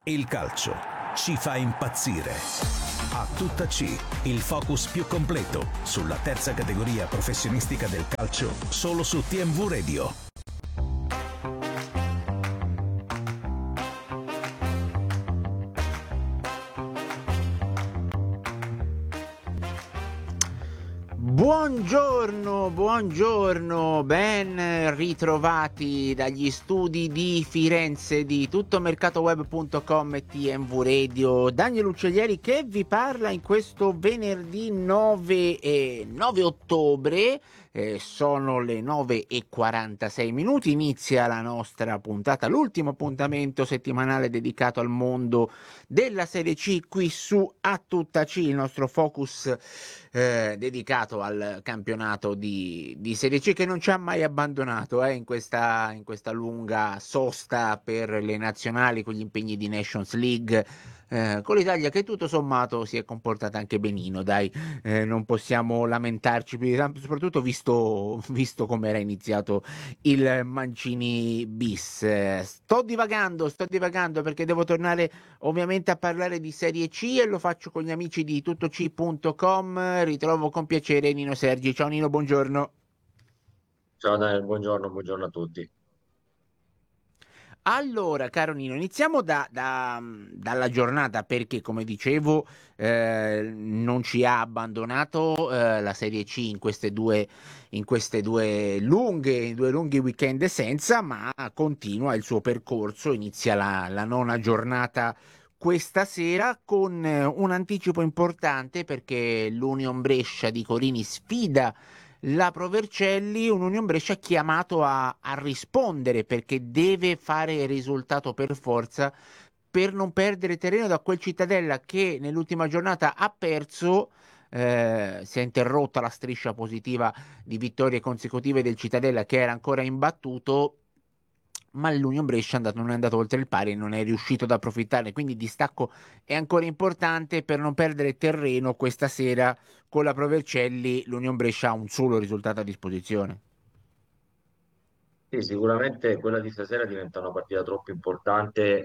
Il calcio ci fa impazzire. A tutta C, il focus più completo sulla terza categoria professionistica del calcio, solo su TMV Radio. Buongiorno, ben ritrovati dagli studi di Firenze di tuttomercatoweb.com e TMV Radio. Daniel Uccellieri che vi parla in questo venerdì 9 ottobre. Sono le 9:46, inizia la nostra puntata, l'ultimo appuntamento settimanale dedicato al mondo della Serie C qui su A Tutta C, il nostro focus dedicato al campionato di Serie C che non ci ha mai abbandonato in questa lunga sosta per le nazionali con gli impegni di Nations League, con l'Italia che tutto sommato si è comportata anche benino, dai, non possiamo lamentarci più di tanto, soprattutto visto come era iniziato il Mancini bis. Sto divagando perché devo tornare ovviamente a parlare di Serie C e lo faccio con gli amici di tuttoc.com. Ritrovo con piacere Nino Sergi. Ciao Nino, buongiorno. Ciao Daniel, buongiorno a tutti. Allora, caro Nino, iniziamo dalla giornata perché, come dicevo, non ci ha abbandonato la Serie C in queste due lunghi weekend senza, ma continua il suo percorso, inizia la nona giornata questa sera con un anticipo importante perché l'Union Brescia di Corini sfida la Pro Vercelli, un Union Brescia chiamato a rispondere perché deve fare risultato per forza per non perdere terreno da quel Cittadella che nell'ultima giornata ha perso. Si è interrotta la striscia positiva di vittorie consecutive del Cittadella che era ancora imbattuto, ma l'Union Brescia non è andato oltre il pari e non è riuscito ad approfittare, quindi il distacco è ancora importante per non perdere terreno questa sera. Con la Pro Vercelli l'Union Brescia ha un solo risultato a disposizione. Sì, sicuramente quella di stasera diventa una partita troppo importante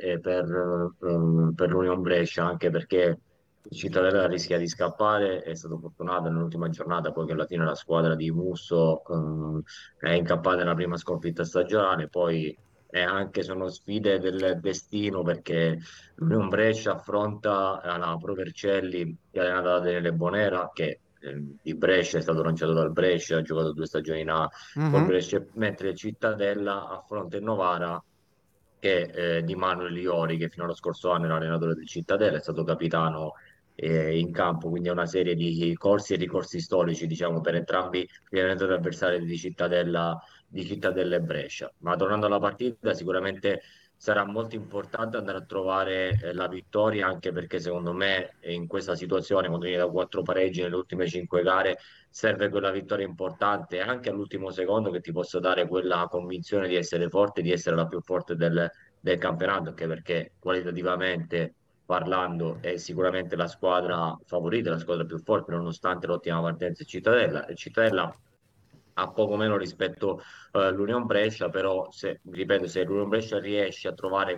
per l'Union Brescia, anche perché il Cittadella rischia di scappare, è stato fortunato nell'ultima giornata, poi che alla fine la squadra di Musso è incappata nella prima sconfitta stagionale, poi sono sfide del destino perché l'Union Brescia affronta la Pro Vercelli, che è allenata da Daniele Bonera, che di Brescia è stato lanciato dal Brescia, ha giocato 2 stagioni in A col Mhm. Brescia, mentre Cittadella affronta il Novara che di Manuel Liori, che fino allo scorso anno era allenatore del Cittadella, è stato capitano in campo, quindi è una serie di corsi e ricorsi storici, diciamo, per entrambi gli allenatori avversari di Cittadella e Brescia. Ma tornando alla partita, sicuramente sarà molto importante andare a trovare la vittoria, anche perché secondo me in questa situazione, quando viene da 4 pareggi nelle ultime 5 gare, serve quella vittoria importante anche all'ultimo secondo che ti possa dare quella convinzione di essere forte, di essere la più forte del campionato, anche perché qualitativamente parlando è sicuramente la squadra favorita, la squadra più forte, nonostante l'ottima partenza di Cittadella. E Cittadella ha poco meno rispetto all'Union Brescia, però ripeto, se l'Union Brescia riesce a trovare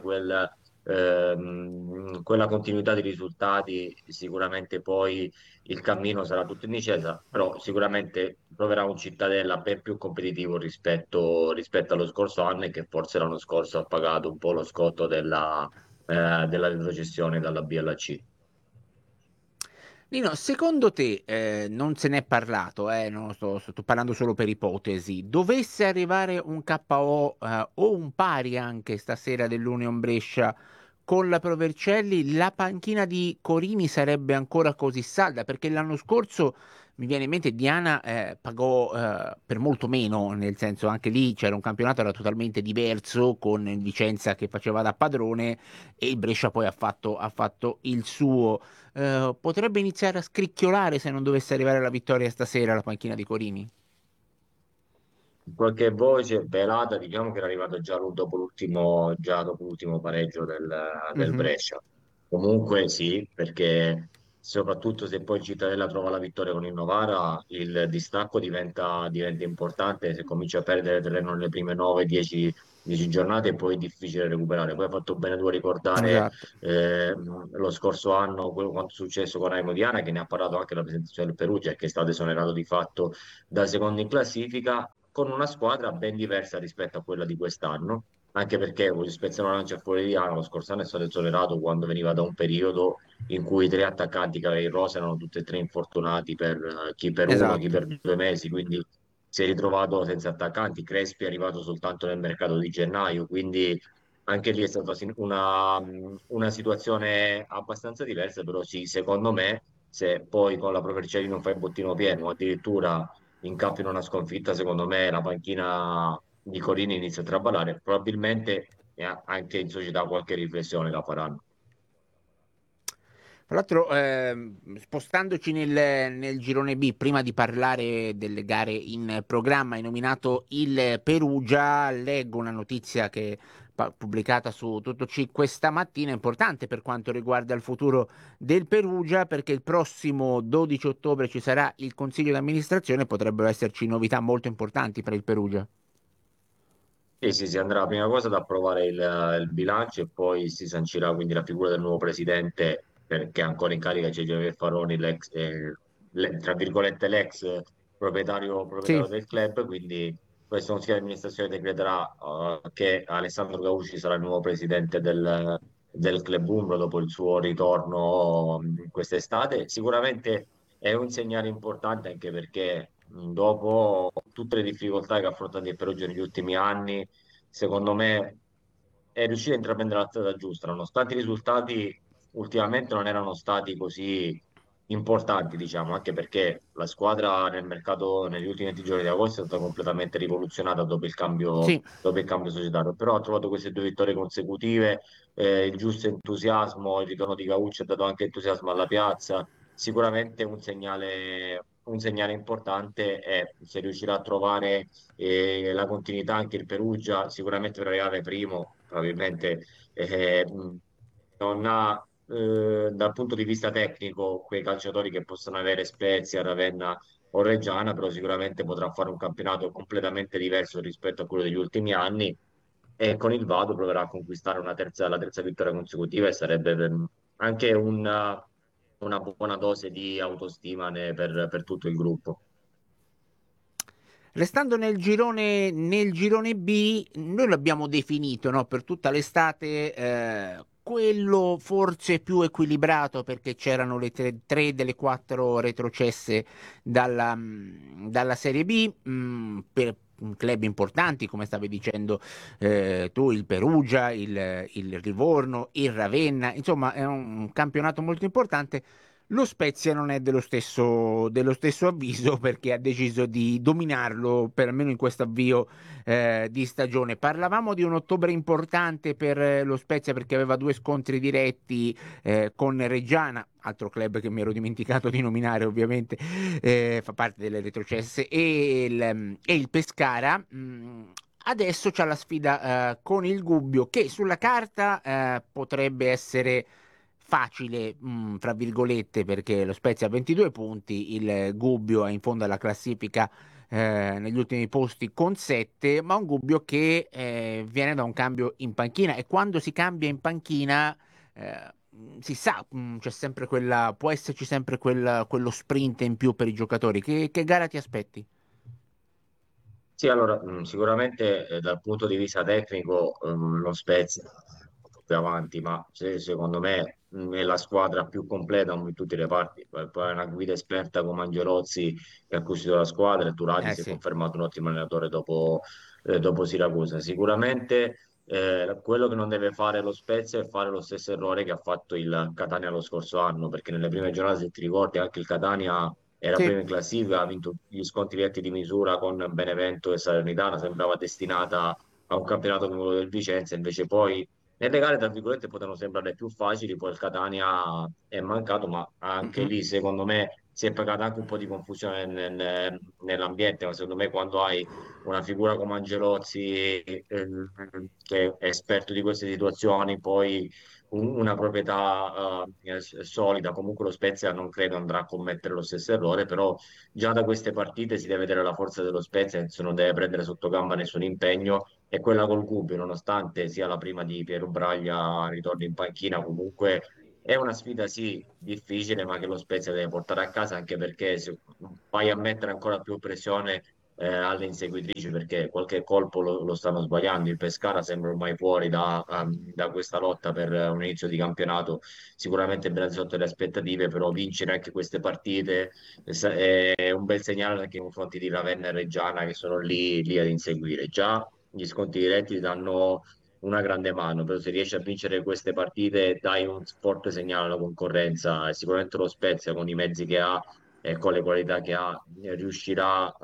quella continuità di risultati, sicuramente poi il cammino sarà tutto in discesa, però sicuramente troverà un Cittadella ben più competitivo rispetto allo scorso anno e che forse l'anno scorso ha pagato un po' lo scotto della retrocessione dalla B alla C. Nino, secondo te, non se n'è parlato, non sto parlando solo per ipotesi, dovesse arrivare un KO o un pari anche stasera dell'Union Brescia con la Pro Vercelli, la panchina di Corini sarebbe ancora così salda? Perché l'anno scorso, mi viene in mente, Diana pagò per molto meno, nel senso anche lì c'era un campionato, era totalmente diverso, con il Vicenza che faceva da padrone e il Brescia poi ha fatto il suo. Potrebbe iniziare a scricchiolare se non dovesse arrivare la vittoria stasera alla panchina di Corini. Qualche voce velata, diciamo che era arrivato già dopo l'ultimo pareggio del Mhm. Brescia. Comunque sì, perché soprattutto se poi il Cittadella trova la vittoria con il Novara, il distacco diventa importante, se comincia a perdere terreno nelle prime 9-10 10 giornate e poi è difficile recuperare. Poi hai fatto bene tu a ricordare Esatto. eh, lo scorso anno quello quanto è successo con Raimo Diana, che ne ha parlato anche la presentazione del Perugia, che è stato esonerato di fatto da secondo in classifica, con una squadra ben diversa rispetto a quella di quest'anno. Anche perché voglio spezzare una lancia fuori di Diana, lo scorso anno è stato esonerato quando veniva da un periodo in cui i tre attaccanti che aveva in rosa erano tutti e tre infortunati per chi per uno, chi Esatto. per 2 mesi, quindi si è ritrovato senza attaccanti. Crespi è arrivato soltanto nel mercato di gennaio, quindi anche lì è stata una situazione abbastanza diversa, però sì, secondo me, se poi con la Pro Vercelli non fai bottino pieno, o addirittura incappi in una sconfitta, secondo me la panchina di Corini inizia a traballare, probabilmente anche in società qualche riflessione la faranno. Tra l'altro, spostandoci nel girone B, prima di parlare delle gare in programma, hai nominato il Perugia. Leggo una notizia che pubblicata su Tutto C questa mattina, importante per quanto riguarda il futuro del Perugia, perché il prossimo 12 ottobre ci sarà il consiglio di amministrazione, potrebbero esserci novità molto importanti per il Perugia. Sì, sì, si andrà prima cosa ad approvare il bilancio e poi si sancirà quindi la figura del nuovo presidente, perché è ancora in carica c'è Giovanni Faroni, tra virgolette l'ex Sì. proprietario del club, quindi questo consiglio di amministrazione decreterà che Alessandro Gauci sarà il nuovo presidente del club Umbro dopo il suo ritorno quest'estate. Sicuramente è un segnale importante anche perché dopo tutte le difficoltà che ha affrontato il Perugia negli ultimi anni, secondo me è riuscito a intraprendere la strada giusta, nonostante i risultati ultimamente non erano stati così importanti, diciamo, anche perché la squadra nel mercato negli ultimi 20 giorni di agosto è stata completamente rivoluzionata Sì. dopo il cambio societario, però ha trovato queste due vittorie consecutive, il giusto entusiasmo, il ritorno di Caucci ha dato anche entusiasmo alla piazza, sicuramente un segnale importante è se riuscirà a trovare la continuità anche il Perugia, sicuramente per arrivare primo, probabilmente non ha dal punto di vista tecnico quei calciatori che possono avere Spezia, Ravenna o Reggiana, però sicuramente potrà fare un campionato completamente diverso rispetto a quello degli ultimi anni e con il Vado proverà a conquistare la terza vittoria consecutiva e sarebbe anche una buona dose di autostima per tutto il gruppo. Restando nel girone B, noi l'abbiamo definito, no, per tutta l'estate, quello forse più equilibrato perché c'erano le tre delle quattro retrocesse dalla Serie B, per club importanti, come stavi dicendo tu, il Perugia, il Livorno, il Ravenna, insomma è un campionato molto importante. Lo Spezia non è dello stesso avviso perché ha deciso di dominarlo, per almeno in questo avvio di stagione. Parlavamo di un ottobre importante per lo Spezia perché aveva due scontri diretti con Reggiana, altro club che mi ero dimenticato di nominare ovviamente, fa parte delle retrocesse, e il Pescara. Adesso c'è la sfida con il Gubbio che sulla carta potrebbe essere facile, fra virgolette, perché lo Spezia ha 22 punti, il Gubbio è in fondo alla classifica negli ultimi posti con 7, ma un Gubbio che viene da un cambio in panchina e quando si cambia in panchina si sa, c'è sempre può esserci sempre quello sprint in più per i giocatori. Che gara ti aspetti? Sì, allora, sicuramente dal punto di vista tecnico lo Spezia è più avanti, ma secondo me è la squadra più completa in tutti i reparti. Poi è una guida esperta come Angelozzi che ha costruito la squadra e Turati Eh si è sì. confermato un ottimo allenatore dopo Siracusa. Sicuramente quello che non deve fare lo Spezia è fare lo stesso errore che ha fatto il Catania lo scorso anno, perché nelle prime giornate, se ti ricordi, anche il Catania era Sì. prima in classifica, ha vinto gli scontri diretti di misura con Benevento e Salernitana, sembrava destinata a un campionato come quello del Vicenza, invece poi nelle gare, tra virgolette, potevano sembrare più facili, poi il Catania è mancato, ma anche Mhm. lì, secondo me, si è pagata anche un po' di confusione nell'ambiente, ma secondo me quando hai una figura come Angelozzi, che è esperto di queste situazioni, poi una proprietà solida, comunque lo Spezia non credo andrà a commettere lo stesso errore, però già da queste partite si deve vedere la forza dello Spezia, se non deve prendere sotto gamba nessun impegno, e quella col Gubbio, nonostante sia la prima di Piero Braglia, ritorno in panchina, comunque è una sfida sì difficile, ma che lo Spezia deve portare a casa, anche perché se vai a mettere ancora più pressione alle inseguitrici, perché qualche colpo lo stanno sbagliando. Il Pescara sembra ormai fuori da questa lotta per un inizio di campionato, sicuramente ben sotto le aspettative, però vincere anche queste partite è un bel segnale anche nei confronti di Ravenna e Reggiana, che sono lì ad inseguire. Già gli sconti diretti danno una grande mano, però se riesci a vincere queste partite dai un forte segnale alla concorrenza, e sicuramente lo Spezia con i mezzi che ha e con le qualità che ha riuscirà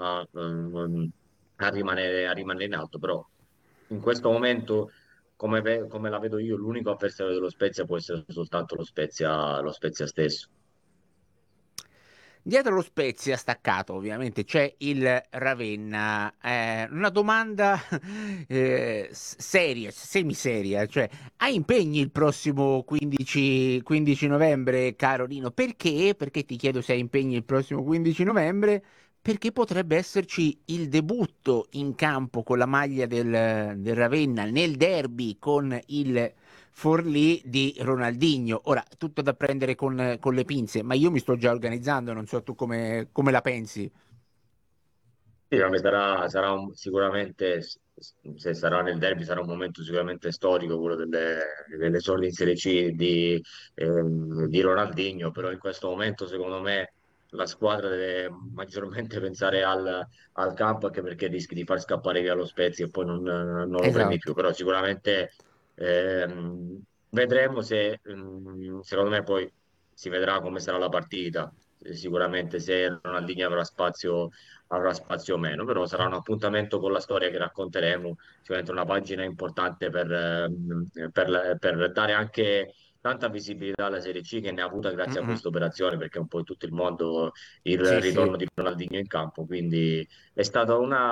a rimanere in alto, però in questo momento, come la vedo io, l'unico avversario dello Spezia può essere soltanto lo Spezia stesso. Dietro lo Spezia staccato, ovviamente, c'è il Ravenna. Una domanda seria, semiseria, cioè hai impegni il prossimo 15 novembre, caro Nino? Perché? Perché ti chiedo se hai impegni il prossimo 15 novembre? Perché potrebbe esserci il debutto in campo con la maglia del Ravenna nel derby con il Forlì di Ronaldinho. Ora, tutto da prendere con le pinze, ma io mi sto già organizzando, non so tu come la pensi. Sì, vabbè, sicuramente, se sarà nel derby, sarà un momento sicuramente storico, quello delle esordi in Serie C di Ronaldinho, però in questo momento secondo me la squadra deve maggiormente pensare al campo, anche perché rischi di far scappare via lo Spezia e poi non lo prendi più, Esatto. però sicuramente vedremo se, secondo me poi si vedrà come sarà la partita. Sicuramente se Ronaldinho avrà spazio o meno, però sarà un appuntamento con la storia che racconteremo, sicuramente una pagina importante per dare anche tanta visibilità alla Serie C, che ne ha avuta grazie a Mm-mm. questa operazione, perché un po' in tutto il mondo il Sì, ritorno sì. di Ronaldinho in campo, quindi è stata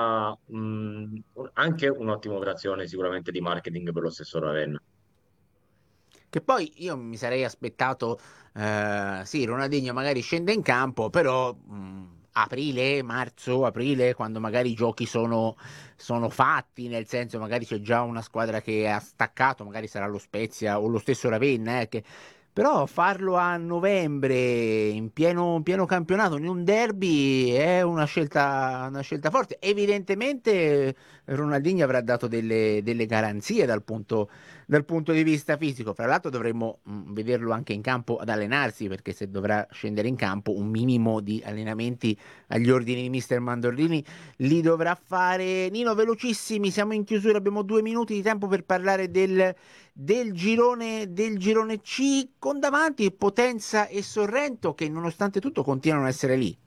anche un'ottima operazione sicuramente di marketing per lo stesso Ravenna. Che poi io mi sarei aspettato, sì, Ronaldinho magari scende in campo, però aprile, marzo, aprile, quando magari i giochi sono fatti, nel senso magari c'è già una squadra che ha staccato, magari sarà lo Spezia o lo stesso Ravenna, però farlo a novembre, in pieno campionato, in un derby, è una scelta forte. Evidentemente Ronaldinho avrà dato delle garanzie dal punto di vista fisico. Fra l'altro dovremmo vederlo anche in campo ad allenarsi, perché se dovrà scendere in campo un minimo di allenamenti agli ordini di Mister Mandorlini li dovrà fare. Nino, velocissimi, siamo in chiusura, abbiamo 2 minuti di tempo per parlare del girone C, con davanti Potenza e Sorrento che nonostante tutto continuano ad essere lì.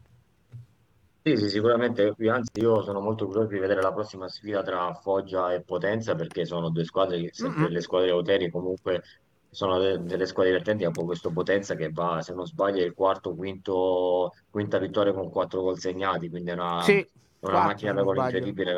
Sì, sì, sicuramente, anzi io sono molto curioso di vedere la prossima sfida tra Foggia e Potenza, perché sono due squadre, sempre Mm-mm. le squadre euterie, comunque sono delle squadre divertenti, un po' questo Potenza che va, se non sbaglio, è il quinta vittoria con 4 gol segnati, quindi Sì, è una 4 macchina se da non gol sbaglio. incredibile,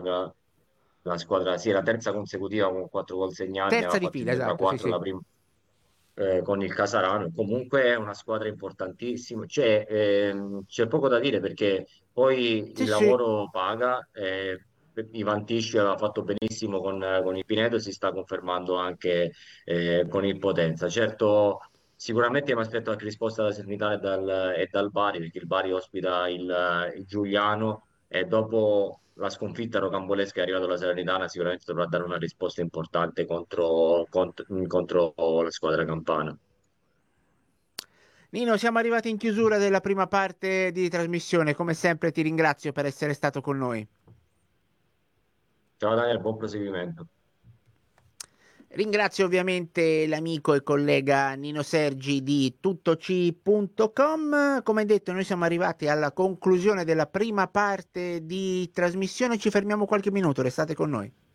sì, è la terza consecutiva con 4 gol segnati, ne Terza aveva di fatti fila, 34 sì. la prima con il Casarano. Comunque è una squadra importantissima, c'è poco da dire perché poi Sì, il sì. lavoro paga. Ivan Tisci aveva fatto benissimo con il Pinedo e si sta confermando anche con il Potenza. Certo, sicuramente mi aspetto anche risposta da Salernitana e dal Bari, perché il Bari ospita il Giuliano, e dopo la sconfitta rocambolesca è arrivato la Salernitana, sicuramente dovrà dare una risposta importante contro la squadra campana. Nino, siamo arrivati in chiusura della prima parte di trasmissione. Come sempre ti ringrazio per essere stato con noi. Ciao Daniel, buon proseguimento. Ringrazio ovviamente l'amico e collega Nino Sergi di tuttoc.com. Come detto, noi siamo arrivati alla conclusione della prima parte di trasmissione. Ci fermiamo qualche minuto, restate con noi.